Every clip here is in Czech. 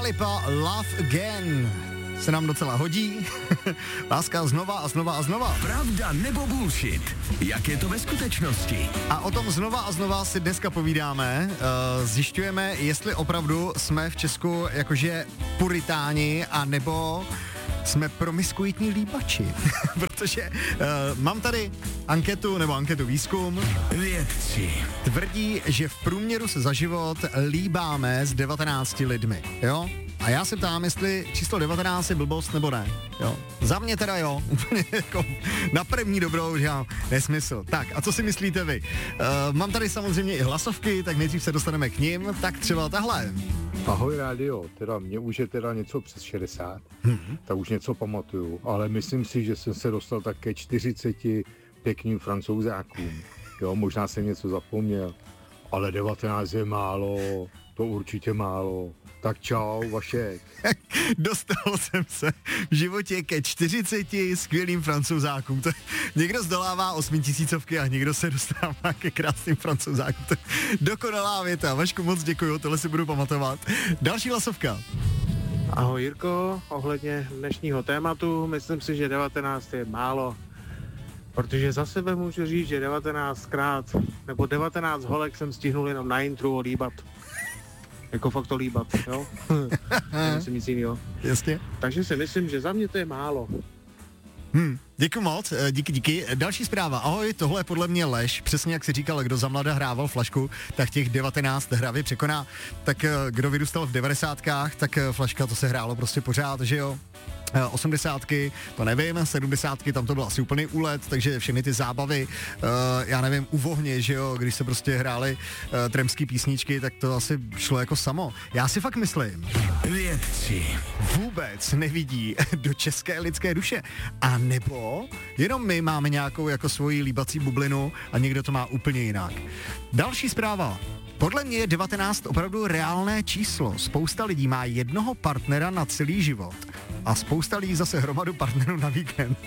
Lipa, Love Again. Se nám docela hodí. Láska znova a znova a znova. Pravda nebo bullshit? Jak je to ve skutečnosti? A o tom znova a znova si dneska povídáme. Zjišťujeme, jestli opravdu jsme v Česku jakože puritáni, a nebo jsme promiskuitní líbači. Protože mám tady anketu výzkum. Vědci Tvrdí, že v průměru se za život líbáme s 19 lidmi, jo? A já se ptám, jestli číslo 19 je blbost nebo ne, jo? Za mě teda jo, úplně jako na první dobrou, že já nesmysl. Tak, a co si myslíte vy? Mám tady samozřejmě i hlasovky, tak nejdřív se dostaneme k nim, tak třeba tahle. Ahoj rádio, teda mě už je teda něco přes 60, tak už něco pamatuju, ale myslím si, že jsem se dostal tak ke 40 pěkným Francouzákům. Jo, možná jsem něco zapomněl, ale 19 je málo, to určitě málo. Tak čau, Vašek. Dostal jsem se v životě ke 40 skvělým Francouzákům. Někdo zdolává 8000 a někdo se dostává ke krásným Francouzákům. To je dokonalá věta. Vašku, moc děkuju, tohle si budu pamatovat. Další hlasovka. Ahoj Jirko, ohledně dnešního tématu, myslím si, že 19 je málo, protože za sebe můžu říct, že 19krát nebo 19 holek jsem stihnul jenom na intru líbat. Jako fakt to líbat, jo? Nemyslím nic jinýho. Jasně. Takže si myslím, že za mě to je málo. Děkuji moc, díky. Další zpráva. Ahoj, tohle je podle mě lež. Přesně jak si říkal, kdo za mlada hrával flašku, tak těch 19 hravě překoná. Tak kdo vyrůstal v 90kách, tak flaška to se hrálo prostě pořád, že jo? 80ky, to nevím, 70ky, tam to byl asi úplný úlet, takže všechny ty zábavy, já nevím, u Vohně, že jo, když se prostě hrály tremský písničky, tak to asi šlo jako samo. Já si fakt myslím, Vědci vůbec nevidí do české lidské duše. A nebo jenom my máme nějakou jako svoji líbací bublinu a někdo to má úplně jinak. Další zpráva. Podle mě je 19 opravdu reálné číslo. Spousta lidí má jednoho partnera na celý život. A spousta lidí zase hromadu partnerů na víkend.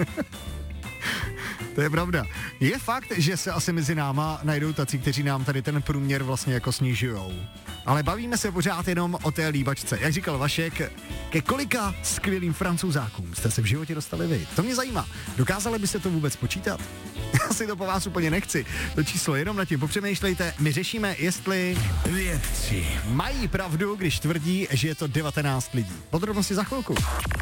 To je pravda. Je fakt, že se asi mezi náma najdou tací, kteří nám tady ten průměr vlastně jako snižujou. Ale bavíme se pořád jenom o té líbačce. Jak říkal Vašek, ke kolika skvělým Francouzákům jste se v životě dostali vy? To mě zajímá. Dokázali byste to vůbec počítat? Já si to po vás úplně nechci. To číslo jenom nad tím popřemýšlejte. My řešíme, jestli Vědci mají pravdu, když tvrdí, že je to 19 lidí. Podrobnosti za chvilku.